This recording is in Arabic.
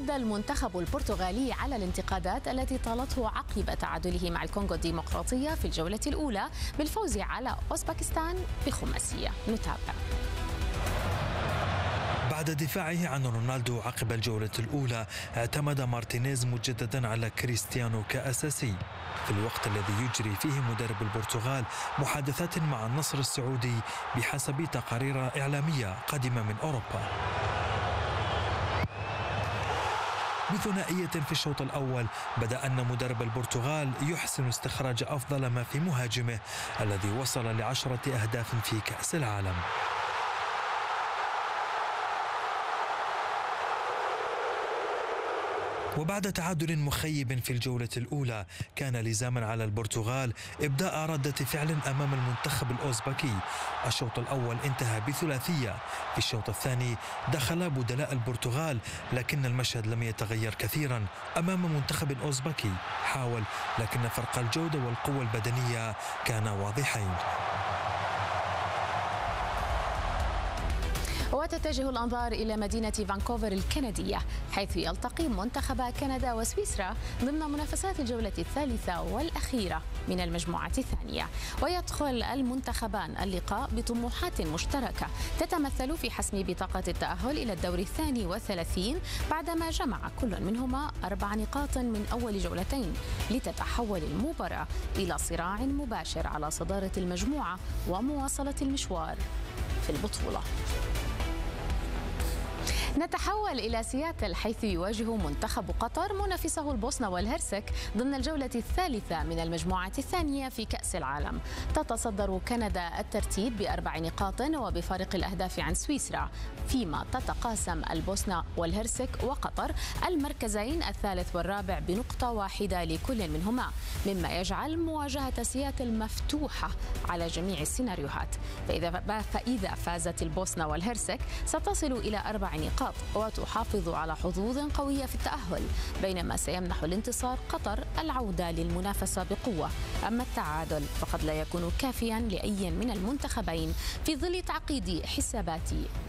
رد المنتخب البرتغالي على الانتقادات التي طالته عقب تعادله مع الكونغو الديمقراطية في الجولة الأولى بالفوز على أوزبكستان بخماسية. نتابع. بعد دفاعه عن رونالدو عقب الجولة الأولى، اعتمد مارتينيز مجددا على كريستيانو كأساسي في الوقت الذي يجري فيه مدرب البرتغال محادثات مع النصر السعودي بحسب تقارير إعلامية قادمة من أوروبا. بثنائية في الشوط الأول بدأ أن مدرب البرتغال يحسن استخراج أفضل ما في مهاجمه الذي وصل ل10 أهداف في كأس العالم. وبعد تعادل مخيب في الجولة الأولى كان لزاما على البرتغال إبداء ردة فعل أمام المنتخب الأوزبكي. الشوط الأول انتهى بثلاثية، في الشوط الثاني دخل بدلاء البرتغال، لكن المشهد لم يتغير كثيرا أمام منتخب أوزبكي حاول، لكن فرق الجودة والقوة البدنية كان واضحين. وتتجه الأنظار إلى مدينة فانكوفر الكندية، حيث يلتقي منتخبا كندا وسويسرا ضمن منافسات الجولة الثالثة والأخيرة من المجموعة الثانية. ويدخل المنتخبان اللقاء بطموحات مشتركة تتمثل في حسم بطاقة التأهل إلى الدور 32 بعدما جمع كل منهما 4 نقاط من أول جولتين، لتتحول المباراة إلى صراع مباشر على صدارة المجموعة ومواصلة المشوار في البطولة. نتحول إلى سياتل، حيث يواجه منتخب قطر منافسه البوسنة والهرسك ضمن الجولة الثالثة من المجموعة الثانية في كأس العالم. تتصدر كندا الترتيب ب4 نقاط وبفارق الأهداف عن سويسرا، فيما تتقاسم البوسنة والهرسك وقطر المركزين الثالث والرابع بنقطة واحدة لكل منهما، مما يجعل مواجهة سياتل مفتوحة على جميع السيناريوهات. فإذا فازت البوسنة والهرسك ستصل إلى 4 نقاط وتحافظ على حظوظ قوية في التأهل، بينما سيمنح الانتصار قطر العودة للمنافسة بقوة. أما التعادل فقد لا يكون كافيا لأي من المنتخبين في ظل تعقيد حسابات